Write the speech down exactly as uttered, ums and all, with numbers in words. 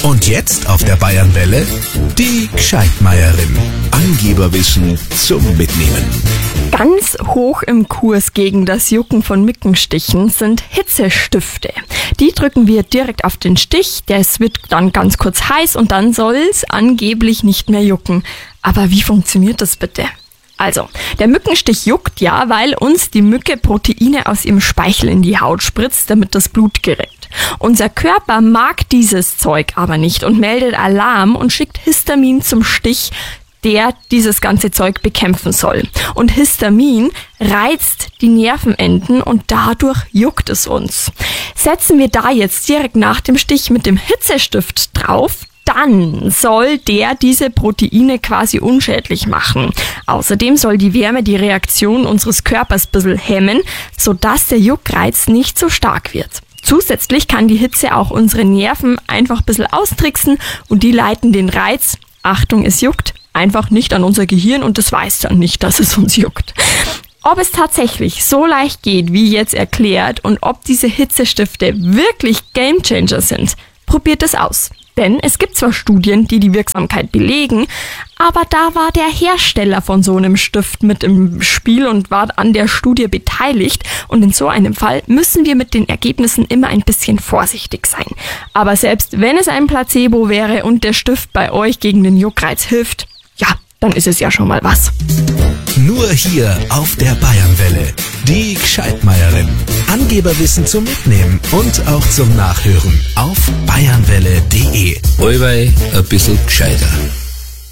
Und jetzt auf der Bayernwelle die Gscheidmeierin. Angeberwissen zum Mitnehmen. Ganz hoch im Kurs gegen das Jucken von Mückenstichen sind Hitzestifte. Die drücken wir direkt auf den Stich, der wird dann ganz kurz heiß und dann soll es angeblich nicht mehr jucken. Aber wie funktioniert das bitte? Also, der Mückenstich juckt ja, weil uns die Mücke Proteine aus ihrem Speichel in die Haut spritzt, damit das Blut gerät. Unser Körper mag dieses Zeug aber nicht und meldet Alarm und schickt Histamin zum Stich, der dieses ganze Zeug bekämpfen soll. Und Histamin reizt die Nervenenden und dadurch juckt es uns. Setzen wir da jetzt direkt nach dem Stich mit dem Hitzestift drauf, dann soll der diese Proteine quasi unschädlich machen. Außerdem soll die Wärme die Reaktion unseres Körpers ein bisschen hemmen, sodass der Juckreiz nicht so stark wird. Zusätzlich kann die Hitze auch unsere Nerven einfach ein bisschen austricksen und die leiten den Reiz, Achtung, es juckt, einfach nicht an unser Gehirn und das weiß dann nicht, dass es uns juckt. Ob es tatsächlich so leicht geht, wie jetzt erklärt, und ob diese Hitzestifte wirklich Gamechanger sind, probiert es aus. Denn es gibt zwar Studien, die die Wirksamkeit belegen, aber da war der Hersteller von so einem Stift mit im Spiel und war an der Studie beteiligt. Und in so einem Fall müssen wir mit den Ergebnissen immer ein bisschen vorsichtig sein. Aber selbst wenn es ein Placebo wäre und der Stift bei euch gegen den Juckreiz hilft, ja, dann ist es ja schon mal was. Nur hier auf der Bayernwelle. Die Gscheidmeierin. Angeberwissen zum Mitnehmen und auch zum Nachhören auf bayernwelle punkt de. Allweil ein bisschen gescheiter.